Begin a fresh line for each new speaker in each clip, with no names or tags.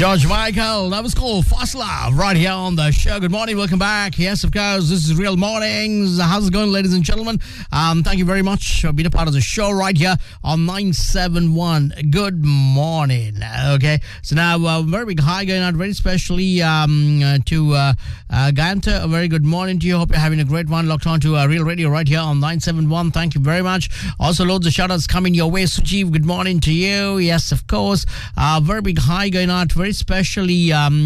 George Michael, that was called Fast Love, right here on the show. Good morning, welcome back. Yes, of course, this is Real Mornings. How's it going, ladies and gentlemen? Thank you very much for being a part of the show right here on 971. Good morning. Okay, so now, very big hi going out, very specially to Ganta. A very good morning to you. Hope you're having a great one. Locked on to Real Radio right here on 971. Thank you very much. Also, loads of shout outs coming your way. Sujeev, good morning to you. Yes, of course. Very big hi going out, very especially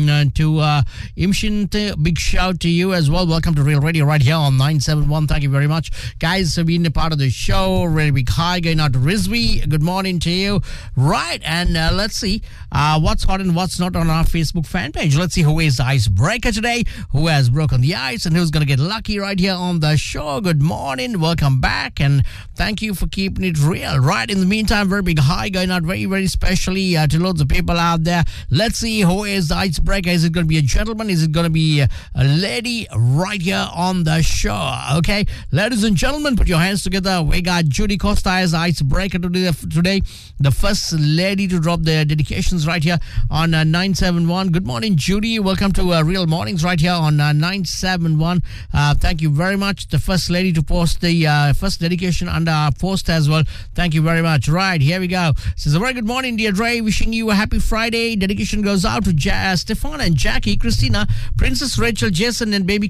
to Imshin. Big shout to you as well. Welcome to Real Radio right here on 971. Thank you very much, guys, for being a part of the show. Really big hi going out to Rizvi. Good morning to you. Right, and let's see what's hot and what's not on our Facebook fan page. Let's see who is the icebreaker today, who has broken the ice, and who's going to get lucky right here on the show. Good morning, welcome back, and thank you for keeping it real. Right, in the meantime, very big hi going out very, very specially to loads of people out there. Let's see who is the icebreaker. Is it going to be a gentleman? Is it going to be a lady right here on the show? Okay, ladies and gentlemen, put your hands together. We got Judy Costa as the icebreaker today. The first lady to drop their dedications right here on 971. Good morning, Judy. Welcome to Real Mornings right here on 971. Thank you very much. The first lady to post the first dedication under our post as well. Thank you very much. Right, here we go. Says a very good morning, dear Dre. Wishing you a happy Friday. Dedication goes out to Stefan and Jackie, Christina, Princess Rachel, Jason, and baby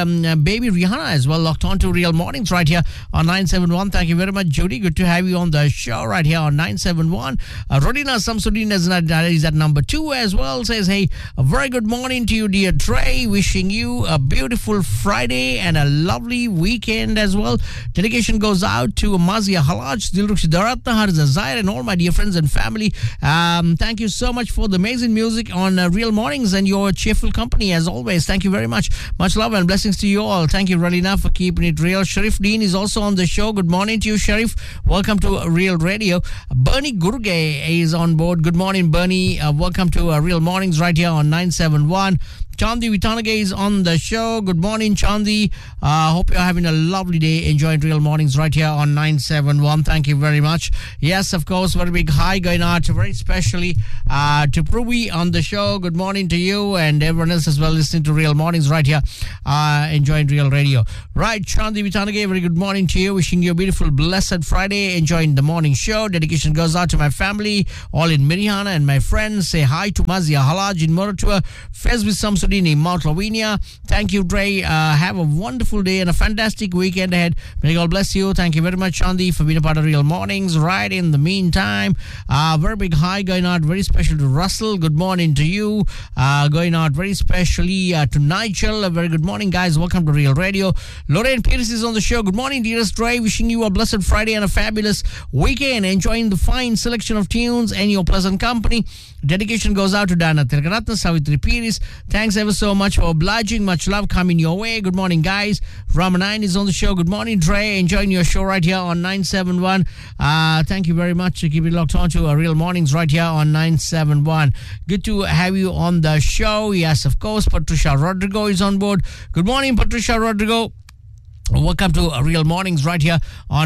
Rihanna as well. Locked on to Real Mornings right here on 971. Thank you very much, Judy. Good to have you on the show right here on 971. Rodina Samsudin is at number 2 as well. Says, hey, a very good morning to you, dear Dre. Wishing you a beautiful Friday and a lovely weekend as well. Dedication goes out to Mazia Halaj, Dilrukh Siddharatha, Harza Zaire, and all my dear friends and family. Thank you so much for the amazing music on Real Mornings and your cheerful company as always. Thank you very much. Much love and blessings to you all. Thank you, Ralina, for keeping it real. Sharif Dean is also on the show. Good morning to you, Sharif. Welcome to Real Radio. Bernie Gurge is on board. Good morning, Bernie. Welcome to Real Mornings right here on 971. Chandi Vitanage is on the show. Good morning, Chandi. Hope you're having a lovely day. Enjoying Real Mornings right here on 971. Thank you very much. Yes, of course, very big hi going out very especially to Pruvi on the show. Good morning to you and everyone else as well listening to Real Mornings right here. Enjoying Real Radio. Right, Chandi Vitanage, very good morning to you. Wishing you a beautiful, blessed Friday. Enjoying the morning show. Dedication goes out to my family, all in Mirihana, and my friends. Say hi to Mazia Halaj in Moratua. Fez with some in Mount Lavinia. Thank you, Dre. Have a wonderful day and a fantastic weekend ahead. May God bless you. Thank you very much, Chandi, for being a part of Real Mornings. Right, in the meantime, very big hi going out very special to Russell. Good morning to you. Going out very specially to Nigel. A very good morning, guys. Welcome to Real Radio. Lorraine Pierce is on the show. Good morning, dearest Dre. Wishing you a blessed Friday and a fabulous weekend. Enjoying the fine selection of tunes and your pleasant company. Dedication goes out to Dana Tirkaratna, Savitri Pierce. Thanks ever so much for obliging. Much love coming your way. Good morning, guys. Ramanine is on the show. Good morning, Dre. Enjoying your show right here on 971. Thank you very much. Keep it locked on to Real Mornings right here on 971. Good to have you on the show. Yes, of course. Patricia Rodrigo is on board. Good morning, Patricia Rodrigo. Welcome to Real Mornings right here on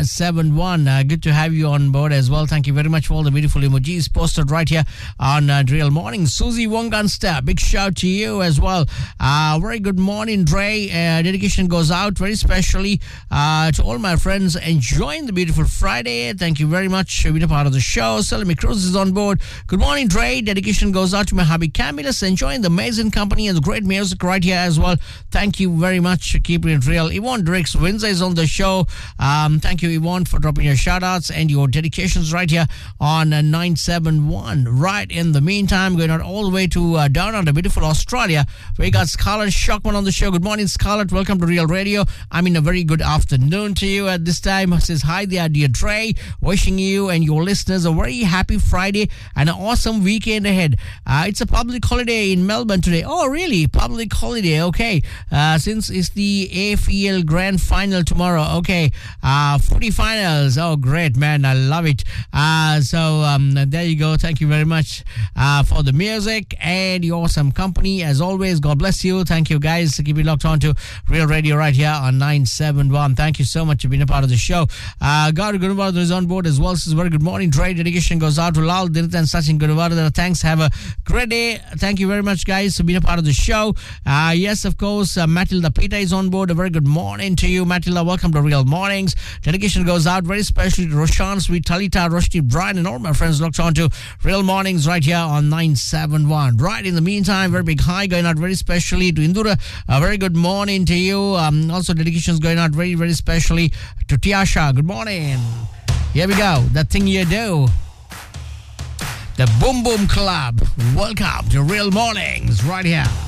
971. Good to have you on board as well. Thank you very much for all the beautiful emojis posted right here on Real Mornings. Susie Wonganster, big shout to you as well. Very good morning, Dre. Dedication goes out very specially to all my friends enjoying the beautiful Friday. Thank you very much for being a part of the show. Salome Cruz is on board. Good morning, Dre. Dedication goes out to my hubby Camillus, enjoying the amazing company and the great music right here as well. Thank you very much for keeping it real. Yvonne Drix Windsor is on the show. Thank you, Yvonne, for dropping your shout outs and your dedications right here on 971. Right, in the meantime, going out all the way to down under beautiful Australia. We got Scarlett Shockman on the show. Good morning, Scarlett. Welcome to Real Radio. I mean, a very good afternoon to you at this time. Says hi there, dear Dre. Wishing you and your listeners a very happy Friday and an awesome weekend ahead. It's a public holiday in Melbourne today. Oh, really? Public holiday. Okay. Since it's the AFL IPL Grand Final tomorrow. Okay, footy finals. Oh, great, man. I love it. There you go. Thank you very much for the music and your awesome company. As always, God bless you. Thank you, guys. Keep it locked on to Real Radio right here on 971. Thank you so much for being a part of the show. God Gunavardhan is on board as well. Says, very good morning. Trade dedication goes out to Lal, Dinit and Sachin Gunavardhan. Thanks. Have a great day. Thank you very much, guys, for being a part of the show. Yes, of course, Matilda Peter is on board. A very good morning to you, Matilda. Welcome to Real Mornings. Dedication goes out very specially to Roshan, Sweet Talita, Rushdie, Brian, and all my friends locked on to Real Mornings right here on 971. Right, in the meantime, very big hi going out very specially to Indura. A very good morning to you. Also, dedications going out very, very specially to Tiasha. Good morning. Here we go. That thing you do. The Boom Boom Club. Welcome to Real Mornings right here